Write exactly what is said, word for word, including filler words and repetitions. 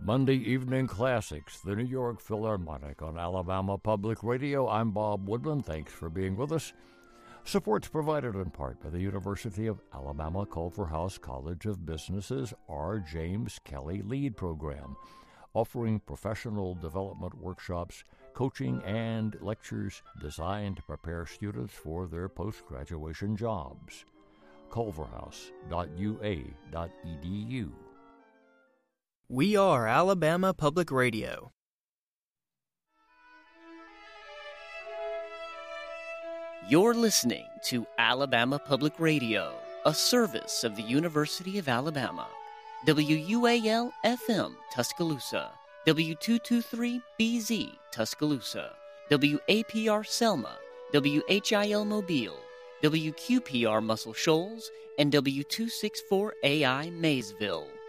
Monday Evening Classics, the New York Philharmonic on Alabama Public Radio. I'm Bob Woodman. Thanks for being with us. Support's provided in part by the University of Alabama Culverhouse College of Business's R. James Kelly Lead Program, offering professional development workshops, coaching, and lectures designed to prepare students for their post-graduation jobs. culverhouse dot u a dot e d u. We are Alabama Public Radio. You're listening to Alabama Public Radio, a service of the University of Alabama. W U A L F M Tuscaloosa, W two twenty-three B Z Tuscaloosa, W A P R Selma, W H I L Mobile, W Q P R Muscle Shoals, and W two sixty-four A I Maysville.